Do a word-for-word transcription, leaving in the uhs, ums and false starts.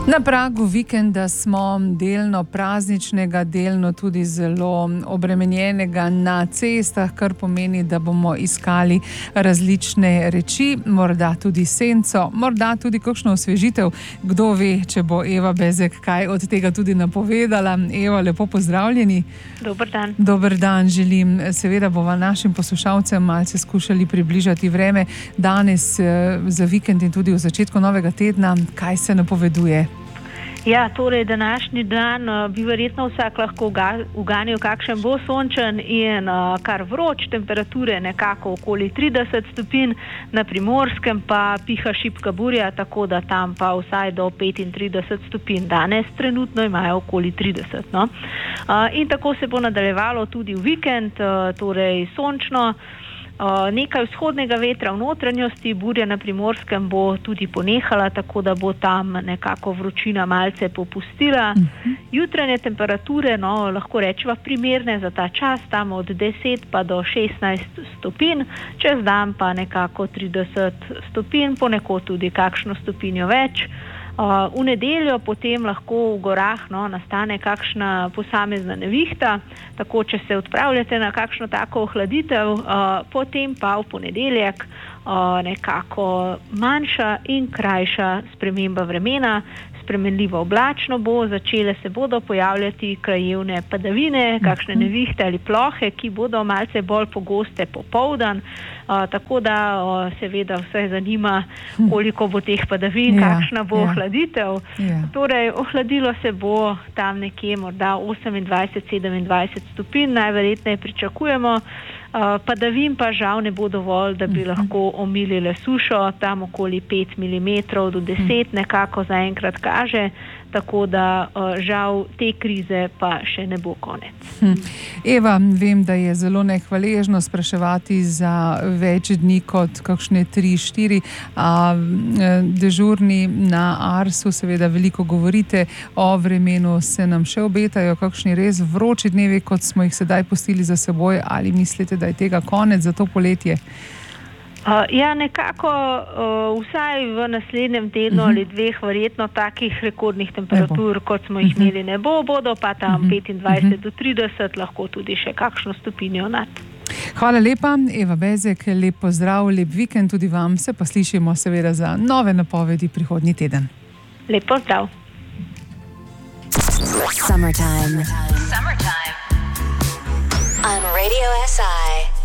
Na pragu vikenda smo, delno prazničnega, delno tudi zelo obremenjenega na cestah, kar pomeni, da bomo iskali različne reči, morda tudi senco, morda tudi kakšno osvežitev. Kdo ve, če bo Eva Bezek kaj od tega tudi napovedala. Eva, lepo pozdravljeni. Dober dan. Dober dan želim. Seveda bova našim poslušalcem malce skušali približati vreme danes za vikend in tudi v začetku novega tedna. Kaj se napoveduje? Ja, torej današnji dan uh, bi verjetno vsak lahko uganil, kakšen bo sončen in uh, kar vroč, temperature nekako okoli trideset stopinj, na Primorskem pa piha šibka burja, tako da tam pa vsaj do petintrideset stopinj. Danes trenutno imajo okoli trideset. No? Uh, in tako se bo nadaljevalo tudi v vikend, uh, torej sončno. Uh, nekaj vzhodnega vetra v notranjosti, burja na Primorskem bo tudi ponehala, tako da bo tam nekako vročina malce popustila. Uh-huh. Jutranje temperature, no, lahko rečeva primerne za ta čas, tam od deset pa do šestnajst stopinj, čez dan pa nekako trideset stopinj, ponekod tudi kakšno stopinjo več. Uh, v nedeljo potem lahko v gorah no, nastane kakšna posamezna nevihta, tako če se odpravljate na kakšno tako ohladitev, uh, potem pa v ponedeljek uh, nekako manjša in krajša sprememba vremena, spremenljivo oblačno bo, začele se bodo pojavljati krajevne padavine, kakšne nevihte ali plohe, ki bodo malce bolj pogoste popoldan, uh, tako da uh, seveda vse zanima, koliko bo teh padavin, ja, kakšna bo ja. ohladitev. Ja. Torej, ohladilo se bo tam nekje morda osemindvajset sedemindvajset stopinj, najverjetneje pričakujemo. Uh, padavin pa žal ne bo dovolj, da bi lahko omilile sušo, tam okoli pet milimetrov do deset nekako zaenkrat kaže, tako da uh, žal te krize pa še ne bo konec. Hm. Eva, vem, da je zelo nehvaležno spraševati za več dni kot kakšne tri, štiri, a dežurni na Arsu seveda veliko govorite o vremenu, se nam še obetajo kakšni res vroči dnevi, kot smo jih sedaj pustili za seboj, ali mislite, da je tega konec za to poletje? Uh, ja, nekako uh, vsaj v naslednjem tednu uh-huh. ali dveh verjetno takih rekordnih temperatur, kot smo jih uh-huh. imeli, ne bo, bodo pa tam uh-huh. petindvajset uh-huh. do trideset, lahko tudi še kakšno stopinjo nad. Hvala lepa, Eva Bezek, lep pozdrav, lep vikend tudi vam, se pa slišimo seveda za nove napovedi prihodnji teden. Lep pozdrav. Summertime. Summertime. On Radio S I.